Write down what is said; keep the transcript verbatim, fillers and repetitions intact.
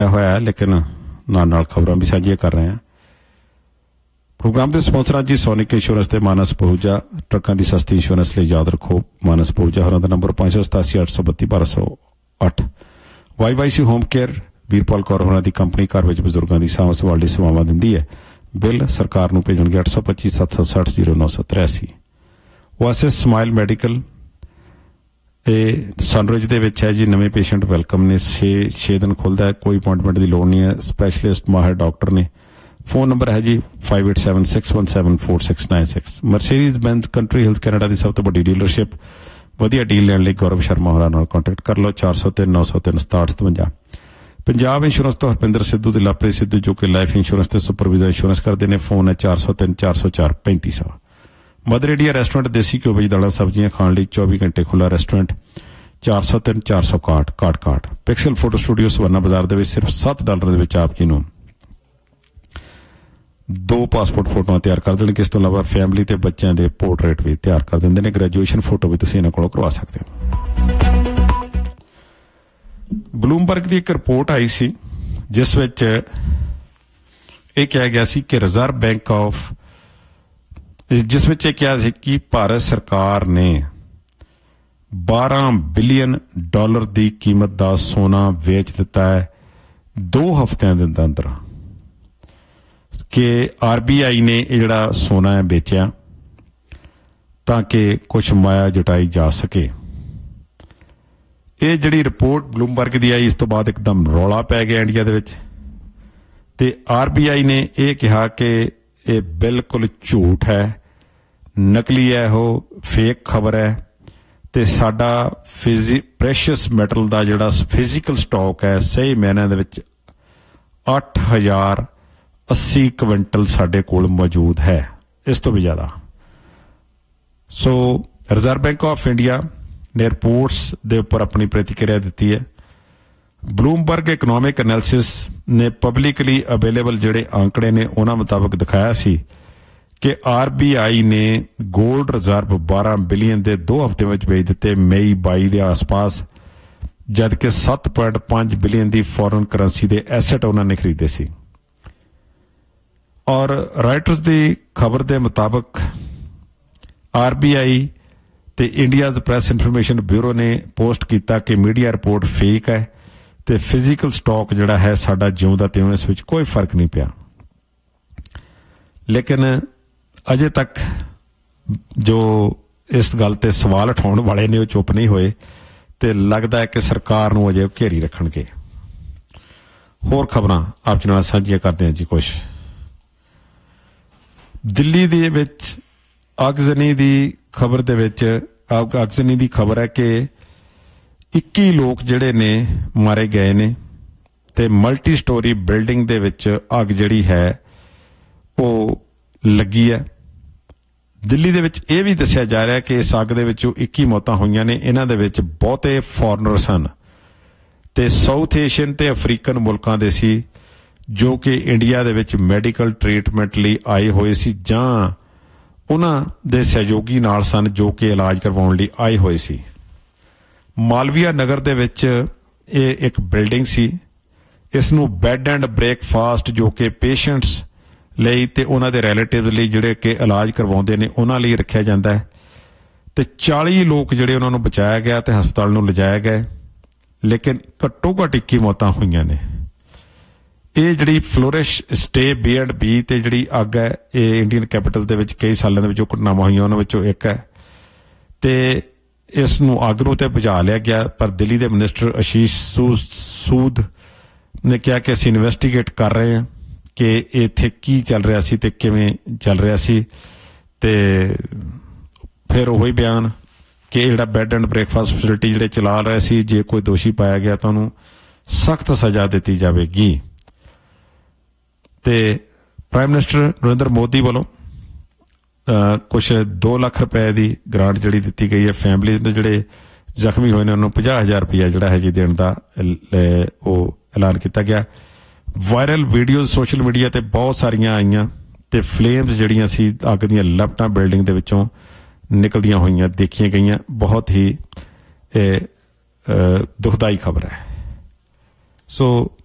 ਹੋਇਆ, ਲੇਕਿਨ ਨਾਲ ਨਾਲ ਖਬਰਾਂ ਵੀ ਸਾਂਝੀਆਂ ਕਰ ਰਹੇ ਹਾਂ। ਪ੍ਰੋਗਰਾਮ ਦੇ ਸਪਾਂਸਰਾਂ ਜੀ ਸੋਨਿਕ ਇੰਸ਼ੋਰੈਂਸ ਤੇ ਮਾਨਸ ਪਹੂਜਾ, ਟਰੱਕਾਂ ਦੀ ਸਸਤੀ ਇੰਸ਼ੋਰੈਂਸ ਲਈ ਯਾਦ ਰੱਖੋ ਮਾਨਸ ਪਹੂਜਾ ਹੋਰਾਂ ਦਾ ਨੰਬਰ ਪੰਜ ਸੌ ਸਤਾਸੀ ਅੱਠ ਸੌ ਬੱਤੀ ਬਾਰਾਂ ਸੌ ਅੱਠ। Why Y C home care Veerpal Kaur ਹੋਰਾਂ ਦੀ ਕੰਪਨੀ ਘਰ ਵਿੱਚ ਬਜ਼ੁਰਗਾਂ ਦੀ ਸਾਂਭ ਸੰਭਾਲ ਲਈ ਸੇਵਾਵਾਂ ਦਿੰਦੀ ਹੈ। ਬਿੱਲ ਸਰਕਾਰ ਨੂੰ ਭੇਜਣਗੇ ਅੱਠ ਸੌ ਪੱਚੀ ਸੱਤ ਸੌ ਸੱਠ ਜ਼ੀਰੋ ਨੌ ਸੌ ਤਰਿਆਸੀ। ਓਐਸਐਸ ਸਮਾਈਲ ਮੈਡੀਕਲ ਇਹ ਸਨਰਿਜ ਦੇ ਵਿੱਚ ਹੈ ਜੀ। ਨਵੇਂ ਪੇਸ਼ੈਂਟ ਵੈਲਕਮ ਨੇ। ਛੇ ਛੇ ਦਿਨ ਖੁੱਲ੍ਹਦਾ ਹੈ, ਕੋਈ ਅਪੁਆਇੰਟਮੈਂਟ ਦੀ ਲੋੜ ਨਹੀਂ ਹੈ। ਸਪੈਸ਼ਲਿਸਟ ਮਾਹਿਰ ਡਾਕਟਰ ਨੇ। ਫੋਨ ਨੰਬਰ ਹੈ ਜੀ five eight seven six one seven four six nine six. Mercedes ਬੈਂਜ਼ country Hills Canada ਦੀ ਸਭ ਤੋਂ ਵੱਡੀ ਡੀਲਰਸ਼ਿਪ। ਵਧੀਆ ਡੀਲ ਲੈਣ ਲਈ ਗੌਰਵ ਸ਼ਰਮਾ ਹੋਰਾਂ ਨਾਲ ਕੰਟੈਕਟ ਕਰ ਲਓ। ਚਾਰ ਸੌ ਤਿੰਨ ਨੌ ਸੌ ਤਿੰਨ ਸਤਾਹਠ ਸਤਵੰਜਾ। ਪੰਜਾਬ ਇੰਸ਼ੋਰੈਂਸ ਤੋਂ ਹਰਪਿੰਦਰ ਸਿੱਧੂ ਤੇ ਲਾਪਰੀ ਸਿੱਧੂ ਜੋ ਕਿ ਲਾਈਫ ਇੰਸ਼ੋਰੈਂਸ ਤੇ ਸੁਪਰਵਾਈਜ਼ਰ ਇੰਸ਼ੋਰੈਂਸ ਕਰਦੇ ਨੇ। ਫੋਨ ਹੈ ਚਾਰ ਸੌ ਤਿੰਨ ਚਾਰ ਸੌ ਚਾਰ ਪੈਂਤੀ ਸੌ। ਮਦਰ ਇੰਡੀਆ ਰੈਸਟੋਰੈਂਟ ਦੇਸੀ ਘਿਓ ਵਿੱਚ ਦਾਲਾਂ ਸਬਜ਼ੀਆਂ ਖਾਣ ਲਈ ਚੌਵੀ ਘੰਟੇ ਖੁੱਲ੍ਹਾ ਰੈਸਟੋਰੈਂਟ। ਚਾਰ ਸੌ ਤਿੰਨ ਚਾਰ ਸੌ ਇਕਾਹਠ ਕਾਟ ਕਾਟ। ਪਿਕਸਲ ਫੋਟੋ ਸਟੂਡੀਓ ਸਵਰਨਾ ਬਾਜ਼ਾਰ ਦੇ ਵਿੱਚ ਸਿਰਫ ਸੱਤ ਡਾਲਰ ਦੇ ਵਿੱਚ ਆਪ ਜੀ ਨੂੰ ਦੋ ਪਾਸਪੋਰਟ ਫੋਟੋਆਂ ਤਿਆਰ ਕਰ ਦੇਣਗੇ। ਇਸ ਤੋਂ ਇਲਾਵਾ ਫੈਮਿਲੀ ਤੇ ਬੱਚਿਆਂ ਦੇ ਪੋਰਟਰੇਟ ਵੀ ਤਿਆਰ ਕਰ ਦਿੰਦੇ ਨੇ। ਗ੍ਰੈਜੂਏਸ਼ਨ ਫੋਟੋ ਵੀ ਤੁਸੀਂ ਇਹਨਾਂ ਕੋਲੋਂ ਕਰਵਾ ਸਕਦੇ ਹੋ। ਬਲੂਮਬਰਗ ਦੀ ਇੱਕ ਰਿਪੋਰਟ ਆਈ ਸੀ ਜਿਸ ਵਿੱਚ ਇਹ ਕਿਹਾ ਗਿਆ ਸੀ ਕਿ ਰਿਜ਼ਰਵ ਬੈਂਕ ਆਫ ਜਿਸ ਵਿੱਚ ਇਹ ਕਿਹਾ ਸੀ ਕਿ ਭਾਰਤ ਸਰਕਾਰ ਨੇ ਬਾਰਾਂ ਬਿਲੀਅਨ ਡਾਲਰ ਦੀ ਕੀਮਤ ਦਾ ਸੋਨਾ ਵੇਚ ਦਿੱਤਾ ਹੈ ਦੋ ਹਫ਼ਤਿਆਂ ਦੇ ਅੰਦਰ। ਕਿ ਆਰ ਬੀ ਆਈ ਨੇ ਇਹ ਜਿਹੜਾ ਸੋਨਾ ਹੈ ਵੇਚਿਆ ਤਾਂ ਕਿ ਕੁਛ ਮਾਇਆ ਜੁਟਾਈ ਜਾ ਸਕੇ। ਇਹ ਜਿਹੜੀ ਰਿਪੋਰਟ ਬਲੂਮਬਰਗ ਦੀ ਆਈ ਇਸ ਤੋਂ ਬਾਅਦ ਇੱਕਦਮ ਰੌਲਾ ਪੈ ਗਿਆ ਇੰਡੀਆ ਦੇ ਵਿੱਚ ਤੇ ਆਰ ਬੀ ਆਈ ਨੇ ਇਹ ਕਿਹਾ ਕਿ ਇਹ ਬਿਲਕੁਲ ਝੂਠ ਹੈ, ਨਕਲੀ ਹੈ, ਉਹ ਫੇਕ ਖਬਰ ਹੈ ਤੇ ਸਾਡਾ ਫਿਜ਼ੀ ਪ੍ਰੈਸ਼ੀਅਸ ਮੈਟਲ ਦਾ ਜਿਹੜਾ ਫਿਜ਼ੀਕਲ ਸਟਾਕ ਹੈ ਸਹੀ ਮਾਇਨਿਆਂ ਦੇ ਵਿੱਚ ਅੱਠ ਹਜ਼ਾਰ ਅੱਸੀ ਕੁਇੰਟਲ ਸਾਡੇ ਕੋਲ ਮੌਜੂਦ ਹੈ, ਇਸ ਤੋਂ ਵੀ ਜ਼ਿਆਦਾ। ਸੋ ਰਿਜ਼ਰਵ ਬੈਂਕ ਆਫ ਇੰਡੀਆ ਨੇ ਰਿਪੋਰਟਸ ਦੇ ਉੱਪਰ ਆਪਣੀ ਪ੍ਰਤੀਕਿਰਿਆ ਦਿੱਤੀ ਹੈ। ਬਲੂਮਬਰਗ ਇਕਨੋਮਿਕ ਐਨਾਲਿਸਿਸ ਨੇ ਪਬਲਿਕਲੀ ਅਵੇਲੇਬਲ ਜਿਹੜੇ ਆંકੜੇ ਨੇ ਉਹਨਾਂ ਮੁਤਾਬਕ ਦਿਖਾਇਆ ਸੀ ਕਿ ਆਰ ਬੀ ਆਈ ਨੇ ਗੋਲਡ ਰਿਜ਼ਰਵ ਬਾਰਾਂ ਬਿਲੀਅਨ ਦੇ ਦੋ ਹਫ਼ਤੇ ਵਿੱਚ ਵੇਚ ਦਿੱਤੇ ਮਈ ਬਾਈ ਦੇ ਆਸ-ਪਾਸ, ਜਦ ਕਿ ਸੱਤ ਪੁਆਇੰਟ ਪੰਜ ਬਿਲੀਅਨ ਦੀ ਫੋਰਨ ਕਰੰਸੀ ਦੇ ਐਸੈਟ ਉਹਨਾਂ ਨੇ ਖਰੀਦੇ ਸੀ। ਔਰ ਰਾਇਟਰਸ ਦੀ ਖਬਰ ਦੇ ਮੁਤਾਬਕ ਆਰ ਬੀ ਆਈ ਤੇ ਇੰਡੀਆਜ਼ ਪ੍ਰੈਸ ਇਨਫੋਰਮੇਸ਼ਨ ਬਿਊਰੋ ਨੇ ਪੋਸਟ ਕੀਤਾ ਕਿ ਮੀਡੀਆ ਰਿਪੋਰਟ ਫੇਕ ਹੈ ਤੇ ਫਿਜ਼ੀਕਲ ਸਟਾਕ ਜਿਹੜਾ ਹੈ ਸਾਡਾ ਜਿਉਂ ਦਾ ਤਿਉਂ, ਇਸ ਵਿੱਚ ਕੋਈ ਫਰਕ ਨਹੀਂ ਪਿਆ। ਲੇਕਿਨ ਅਜੇ ਤੱਕ ਜੋ ਇਸ ਗੱਲ ਤੇ ਸਵਾਲ ਉਠਾਉਣ ਵਾਲੇ ਨੇ ਉਹ ਚੁੱਪ ਨਹੀਂ ਹੋਏ ਤੇ ਲੱਗਦਾ ਹੈ ਕਿ ਸਰਕਾਰ ਨੂੰ ਅਜੇ ਘੇਰੀ ਰੱਖਣਗੇ। ਹੋਰ ਖਬਰਾਂ ਆਪ ਜੀ ਨਾਲ ਸਾਂਝੀਆਂ ਕਰਦੇ ਹਾਂ ਜੀ। ਕੁਛ ਦਿੱਲੀ ਦੇ ਵਿੱਚ ਅਗਜ਼ਨੀ ਦੀ ਖਬਰ ਦੇ ਵਿੱਚ ਅਗਜ਼ਨੀ ਦੀ ਖਬਰ ਹੈ ਕਿ ਇੱਕੀ ਲੋਕ ਜਿਹੜੇ ਨੇ ਮਾਰੇ ਗਏ ਨੇ ਤੇ ਮਲਟੀ ਸਟੋਰੀ ਬਿਲਡਿੰਗ ਦੇ ਵਿੱਚ ਅੱਗ ਜਿਹੜੀ ਹੈ ਉਹ ਲੱਗੀ ਹੈ। ਦਿੱਲੀ ਦੇ ਵਿੱਚ ਇਹ ਵੀ ਦੱਸਿਆ ਜਾ ਰਿਹਾ ਕਿ ਇਸ ਅੱਗ ਦੇ ਵਿੱਚੋਂ ਇੱਕੀ ਮੌਤਾਂ ਹੋਈਆਂ ਨੇ। ਇਹਨਾਂ ਦੇ ਵਿੱਚ ਬਹੁਤੇ ਫੋਰਨਰ ਸਨ ਤੇ ਸਾਊਥ ਏਸ਼ੀਅਨ ਤੇ ਅਫਰੀਕਨ ਮੁਲਕਾਂ ਦੇ ਸੀ ਜੋ ਕਿ ਇੰਡੀਆ ਦੇ ਵਿੱਚ ਮੈਡੀਕਲ ਟ੍ਰੀਟਮੈਂਟ ਲਈ ਆਏ ਹੋਏ ਸੀ ਜਾਂ ਉਹਨਾਂ ਦੇ ਸਹਿਯੋਗੀ ਨਾਲ ਸਨ ਜੋ ਕਿ ਇਲਾਜ ਕਰਵਾਉਣ ਲਈ ਆਏ ਹੋਏ ਸੀ। ਮਾਲਵੀਆ ਨਗਰ ਦੇ ਵਿੱਚ ਇਹ ਇੱਕ ਬਿਲਡਿੰਗ ਸੀ। ਇਸ ਨੂੰ ਬੈੱਡ ਐਂਡ ਬ੍ਰੇਕਫਾਸਟ ਜੋ ਕਿ ਪੇਸ਼ੈਂਟਸ ਲਈ ਤੇ ਉਹਨਾਂ ਦੇ ਰਿਲੇਟਿਵ ਲਈ ਜਿਹੜੇ ਕਿ ਇਲਾਜ ਕਰਵਾਉਂਦੇ ਨੇ ਉਹਨਾਂ ਲਈ ਰੱਖਿਆ ਜਾਂਦਾ ਹੈ ਤੇ ਚਾਲੀ ਲੋਕ ਜਿਹੜੇ ਉਹਨਾਂ ਨੂੰ ਬਚਾਇਆ ਗਿਆ ਤੇ ਹਸਪਤਾਲ ਨੂੰ ਲਿਜਾਇਆ ਗਿਆ, ਲੇਕਿਨ ਘੱਟੋ ਘੱਟ ਇੱਕੀ ਮੌਤਾਂ ਹੋਈਆਂ ਨੇ। ਇਹ ਜਿਹੜੀ ਫਲੋਰਿਸ਼ ਸਟੇ ਬੀ ਐਂਡ ਬੀ ਤੇ ਜਿਹੜੀ ਅੱਗ ਹੈ ਇਹ ਇੰਡੀਅਨ ਕੈਪੀਟਲ ਦੇ ਵਿੱਚ ਕਈ ਸਾਲਾਂ ਦੇ ਵਿੱਚ ਘਟਨਾਵਾਂ ਹੋਈਆਂ ਉਹਨਾਂ ਵਿੱਚੋਂ ਇੱਕ ਹੈ ਤੇ ਇਸ ਨੂੰ ਅੱਗ ਨੂੰ ਤੇ ਬੁਝਾ ਲਿਆ ਗਿਆ। ਪਰ ਦਿੱਲੀ ਦੇ ਮਿਨਿਸਟਰ ਆਸ਼ੀਸ਼ ਸੂਦ ਨੇ ਕਿਹਾ ਕਿ ਅਸੀਂ ਇਨਵੈਸਟੀਗੇਟ ਕਰ ਰਹੇ ਹਾਂ ਕਿ ਇੱਥੇ ਕੀ ਚੱਲ ਰਿਹਾ ਸੀ ਤੇ ਕਿਵੇਂ ਚੱਲ ਰਿਹਾ ਸੀ। ਤੇ ਫਿਰ ਉਹੀ ਬਿਆਨ ਕਿ ਜਿਹੜਾ ਬੈੱਡ ਐਂਡ ਬ੍ਰੇਕਫਾਸਟ ਫੈਸਿਲਿਟੀ ਜਿਹੜੇ ਚਲਾ ਰਹੇ ਸੀ, ਜੇ ਕੋਈ ਦੋਸ਼ੀ ਪਾਇਆ ਗਿਆ ਤਾਂ ਉਹਨੂੰ ਸਖਤ ਸਜ਼ਾ ਦਿੱਤੀ ਜਾਵੇਗੀ। ਤੇ ਪ੍ਰਾਈਮ ਮਿਨਿਸਟਰ ਨਰਿੰਦਰ ਮੋਦੀ ਵੱਲੋਂ ਕੁਛ ਦੋ ਲੱਖ ਰੁਪਏ ਦੀ ਗ੍ਰਾਂਟ ਜਿਹੜੀ ਦਿੱਤੀ ਗਈ ਹੈ ਫੈਮਲੀਜ਼ ਦੇ ਜਿਹੜੇ ਜ਼ਖਮੀ ਹੋਏ ਨੇ ਉਹਨੂੰ ਪੰਜਾਹ ਹਜ਼ਾਰ ਰੁਪਇਆ ਜਿਹੜਾ ਹੈ ਜੀ ਦੇਣ ਦਾ ਉਹ ਐਲਾਨ ਕੀਤਾ ਗਿਆ। ਵਾਇਰਲ ਵੀਡੀਓਜ਼ ਸੋਸ਼ਲ ਮੀਡੀਆ ਤੇ ਬਹੁਤ ਸਾਰੀਆਂ ਆਈਆਂ ਤੇ ਫਲੇਮਸ ਜਿਹੜੀਆਂ ਸੀ ਅੱਗ ਦੀਆਂ ਲਪਟਾਂ ਬਿਲਡਿੰਗ ਦੇ ਵਿੱਚੋਂ ਨਿਕਲਦੀਆਂ ਹੋਈਆਂ ਦੇਖੀਆਂ ਗਈਆਂ। ਬਹੁਤ ਹੀ ਦੁਖਦਾਈ ਖਬਰ ਹੈ। ਸੋ